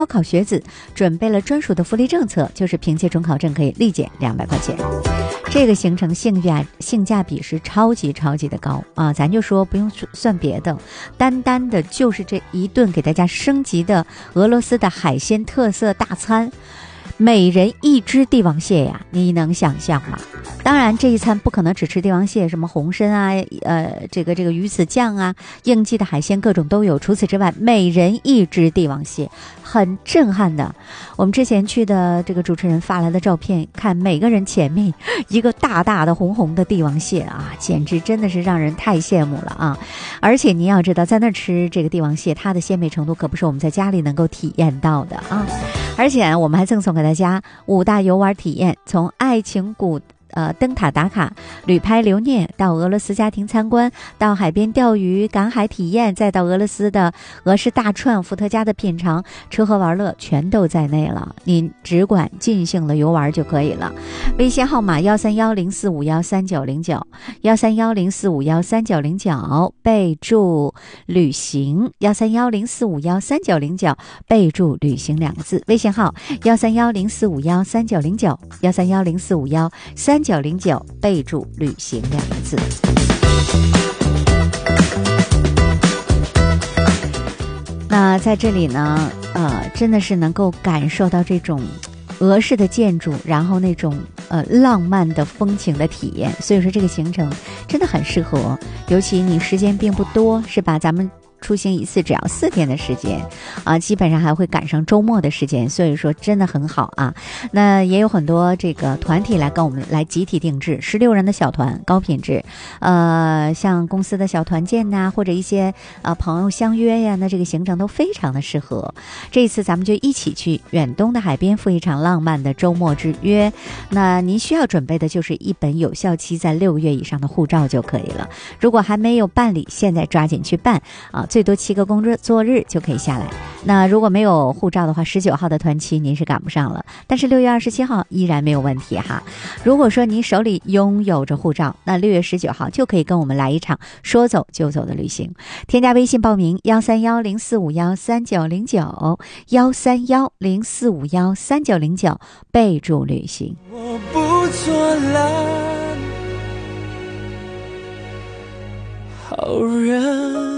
高考学子准备了专属的福利政策，就是凭借准考证可以立减200块钱。这个行程性价比是超级的高啊！咱就说不用算别的，单单的就是这一顿给大家升级的俄罗斯的海鲜特色大餐，每人1只帝王蟹呀，你能想象吗？当然这一餐不可能只吃帝王蟹，什么红参啊，这个鱼子酱啊，应季的海鲜各种都有。除此之外，每人1只帝王蟹，很震撼的。我们之前去的这个主持人发来的照片，看每个人前面一个大的红的帝王蟹啊，简直真的是让人太羡慕了啊！而且你要知道，在那吃这个帝王蟹，它的鲜美程度可不是我们在家里能够体验到的啊！而且我们还赠送给大家5大游玩体验，从爱情谷灯塔打卡、旅拍留念，到俄罗斯家庭参观，到海边钓鱼、赶海体验，再到俄罗斯的俄式大串、伏特加的品尝，吃喝玩乐全都在内了。您只管尽兴的游玩就可以了。微信号码13104513909，13104513909，备注旅行，13104513909，备注旅行2个字。微信号13104513909，13104513909，备注旅行2个字。那在这里呢，真的是能够感受到这种俄式的建筑，然后那种浪漫的风情的体验。所以说这个行程真的很适合，尤其你时间并不多，是吧？咱们出行一次只要4天的时间啊，基本上还会赶上周末的时间，所以说真的很好啊。那也有很多这个团体来跟我们来集体定制，16人的小团，高品质，像公司的小团建呐，或者一些朋友相约呀，那这个行程都非常的适合。这一次咱们就一起去远东的海边赴一场浪漫的周末之约。那您需要准备的就是一本有效期在6个月以上的护照就可以了。如果还没有办理，现在抓紧去办啊！最多7个工作日就可以下来。那如果没有护照的话，19号的团期您是赶不上了，但是6月27号依然没有问题哈。如果说您手里拥有着护照，那6月19号就可以跟我们来一场说走就走的旅行。添加微信报名13104513909，13104513909，备注旅行。 我不做了好人。